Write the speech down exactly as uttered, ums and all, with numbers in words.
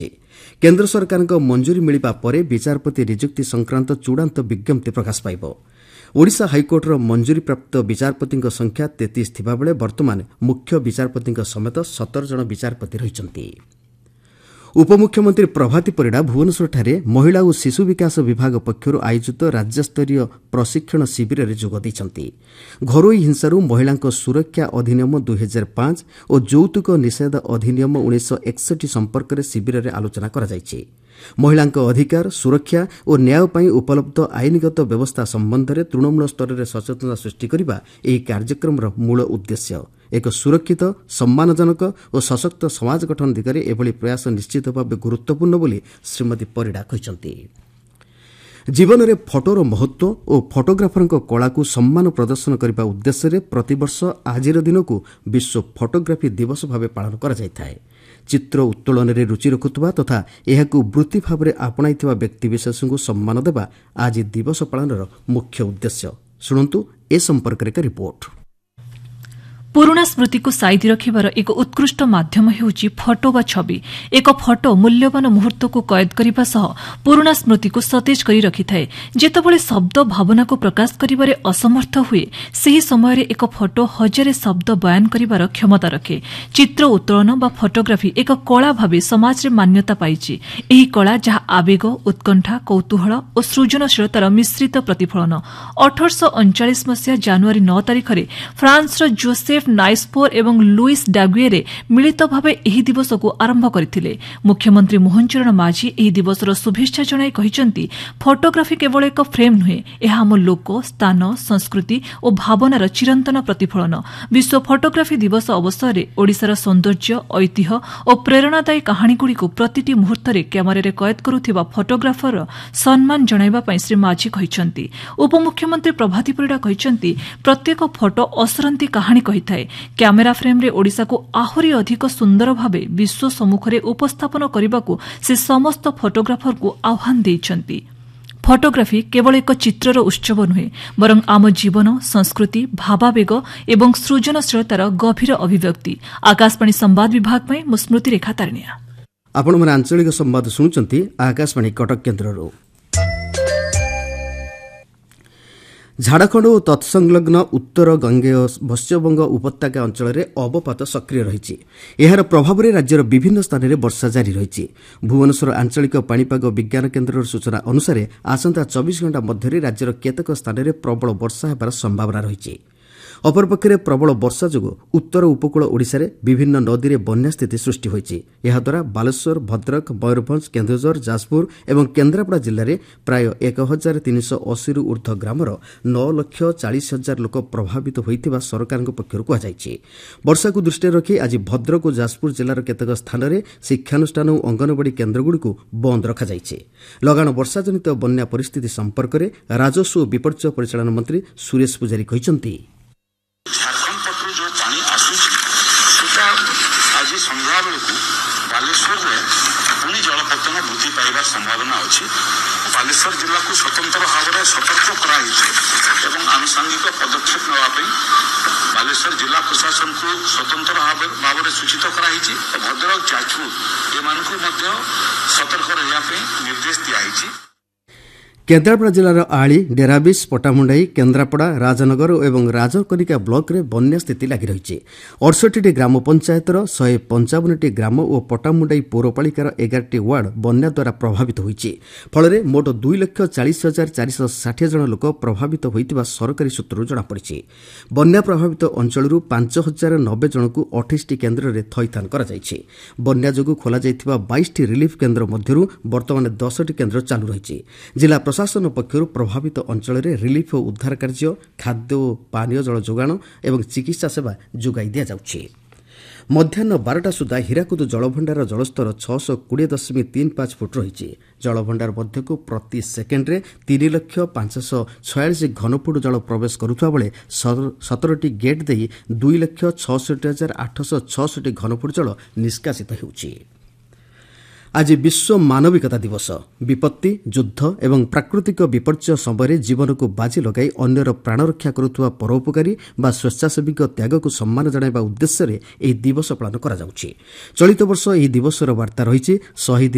केन्द्र सरकार मंजूरी मिलिबा परे विचारपति नियुक्ति संक्रांत चूड़ांत विज्ञप्ति प्रकाश पाइब। ओडिशा हाइकोर्टर मंजूरी प्राप्त विचारपति संख्या तैंतीस थिबा बेले वर्तमान मुख्य विचारपति समेत सतर जन विचारपति रहिचंती। उपमुख्यमंत्री प्रभाती परिड़ा भुवनेश्वरଠାରେ महिला और शिशु विकास विभाग पक्षर आयोजित राज्यस्तरीय प्रशिक्षण शिविर में जोग देइछंती। घरोई हिंसारू महिलांक सुरक्षा अधिनियम दुई हजार पांच और यौतुक निषेध अधिनियम उन्नीस सौ एकसठ संपर्क में शिविर में आलोचना करा जायछि। महिलांक अधिकार सुरक्षा और न्याय पाई उपलब्ध आईनगत व्यवस्था संबंध में तृणमूल स्तर में सचेतनता सृष्टि करने यह कार्यक्रम मूल उद्देश्य। एक सुरक्षित सम्मानजनक और सशक्त समाज गठन दिगरे एभली प्रयास निश्चित भाव गुरुत्वपूर्ण बोली श्रीमती परिड़ा कहिसंती। जीवन में फटोर महत्व और फोटोग्राफर कला को सम्मान प्रदर्शन करने उद्देश्य प्रतिवर्ष आज दिन को विश्व फोटोग्राफी दिवस भाव पालन करा जायଥାଏ। चित्र उत्तोलन में रुचि रखुवा तथा यह वृत्ति भाव में आपणाई व्यक्तिविशेष को सम्मान देवा आज दिवस पालन मुख्य उद्देश्य। शुणु ए संपर्क में रिपोर्ट। पुराणा स्मृति को साइती रखिबार एक उत्कृष्ट माध्यम हेउची फोटो वा छवि। एक फोटो मूल्यवान मुहूर्त को कैद करने सह पुराणा स्मृति को सतेज करी रखिथाए। जेतेबेले शब्द भावना को प्रकाश करिबारे असमर्थ हुए सही समय रे एक फोटो हजार शब्द बयान करिबार क्षमता रखे। चित्र उत्तोलन वा फोटोग्राफी एक कला भावे समाज रे मान्यता पाइछि। एही कला जहा आवेग उत्कंठा कौतूहल और सृजनशीलतार मिश्रित प्रतिफलन। अठारश अड़चाश मसीहा जनवरी नौ तारिख में फ्रांस जोसेफ नाइस्पोर एवं लुईस डागुएरे मिलित भावे एही दिवस को आरंभ करथिले। मुख्यमंत्री मोहन चरण माझी एही दिवसर शुभेच्छा जणाई कहिसंती, फोटोग्राफी केवल एक फ्रेम नुहे, एहा आम लोक स्थान संस्कृति और भावनार चिरंतन प्रतिफलन। विश्व फोटोग्राफी दिवस अवसर में ओडिशार सौंदर्य ऐतिह्य और प्रेरणादायी कहानीगुड़ी प्रतिटी मुहूर्त में क्यामेरा कैद करुथिबा फोटोग्राफर सम्मान जणाइबा पई श्री माझी कहिसंती। उपमुख्यमंत्री प्रभाती परिड़ा कहिसंती, प्रत्येक फोटो असरंती कहानी कहिथाय। क्यामेरा फ्रेम रे ओडिशा को आहुरी अधिक सुंदर भावे विश्व सम्मुखरे उपस्थापन करने से समस्त फोटोग्राफर को आह्वान देइछंती। फोटोग्राफी केवल एक चित्रर उत्सव नुहे, बरं आम जीवन संस्कृति भावावेग एवं सृजनशीलतार गभीर अभिव्यक्ति। आकाशवाणी संवाद विभाग में मु स्मृति रेखा तारिणिया। आपण मन आंचलिक संवाद सुनुचंती आकाशवाणी कटक केन्द्रରୁ। झाड़खंड और तत्संलग्न उत्तर गंगेय पश्चिमबंग उपत्यका अंचल में अवपात सक्रिय रही। यार प्रभाव में राज्यर विभिन्न स्थान में वर्षा जारी रही। भुवनेश्वर आंचलिक पाणीपाग विज्ञान केन्द्र सूचना अनुसार आसंता चौबीस घंटा मध्य राज्यर केतेक स्थान में प्रबल वर्षा होबार संभावना रही। अपरपक्षे प्रबल वर्षा जो उत्तर उपकूल ओडिशा रे विभिन्न नदी में बन्या स्थिति सृष्टि होइछि। एहाद्वारा बालेश्वर भद्रक मयूरभंज केन्दुझर जाजपुर एवं केन्द्रापड़ा जिले में प्राय एक हजार तीन सौ अशी रु ऊर्ध्व ग्रामर नौ लक्ष चालीस हजार लोक प्रभावित होइथिबा सरकार पक्षर कहुଯାଇଛି। वर्षा को दृष्टि रखी आज भद्रक और जाजपुर जिलार केतेक स्थान में शिक्षानुष्ठान और अंगनवाड़ी केन्द्रगुड़िक बंद रखाଯାଇଛି। लगाण वर्षा जनित बन्या परिस्थिति संपर्क में राजस्व और विपर्यय परिचालन मंत्री सुरेश पुजारी कहिसंती, झारखंड पटू जो पानी आसूचा आज संध्या बेलू बालेश्वर में पुणी जलपतन वृद्धि पाइबार संभावना अच्छी। बालेश्वर जिला को स्वतंत्र भाव में सतर्क कर आनुषंगिक पदक्षेप नापी बालेश्वर जिला प्रशासन को स्वतंत्र भाव में सूचित कर भद्रक जाजपुर एम सतर्क रहा निर्देश दिखाई। केन्द्रापड़ा जिलार आली डेराबिस पटामुंडाई केन्द्रापड़ा राजनगर और राजकनिका ब्लॉक रे बन्या स्थिति लगी रही। अड़सठी ग्राम पंचायतर शहे पंचावन ग्राम और पटामुंडाई पौरपालिकार एगारटी वार्ड बन्या द्वारा प्रभावित होइछि। फल मोट दुई लक्ष चालीस हजार चारिश षाठी जन लोक प्रभावित होइतिबा सरकारी सूत्रରୁ जଣାपड़ी। बन्या प्रभावित अंचल पांच हजार नब्बे जन को अठाईस केन्द्र में थईथान कराଯାଇଛି। बन्या जोगु खोला जाइतिबा बाईस रिलीफ केन्द्र मध्यरु वर्तमान दस केन्द्र चालू रही। जिला प्रशासन पक्षर प्रभावित अंचल में रिलीफ और उद्धार कार्य खाद्य और पानीय जल जोगाण और चिकित्सा सेवा जोगाई दि जाउछि। मध्याह्न बारटा सुधा हीराकुद जलभंडार जलस्तर छःश कोड़े दशमिक तीन पांच फुट रही। जलभंडार मध्य को प्रति सेकेंड्रे तीन लक्ष पांचश छयालीस घनफुट जल प्रवेश करुवा बेले सतरटी गेट दे दुई लक्ष छसठ हजार आठश छसठ घनफुट जल निष्कासित होउछि। आज विश्व मानविकता दिवस। विपत्ति युद्ध एवं प्राकृतिक विपर्यय समय जीवन को बाजी लगाई अन्यर प्राण रक्षा करुवा परोपकारी बा स्वेच्छासेवी त्याग को सम्मान जणाइबा उद्देश्य रे एही दिवस पालन करा जाउछि। चलित वर्ष एही दिवसर वार्ता रहिछि शहीद